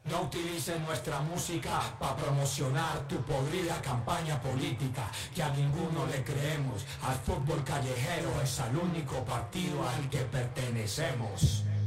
No utilices nuestra música para promocionar tu podrida campaña política, que a ninguno le creemos. Al fútbol callejero es al único partido al que pertenecemos.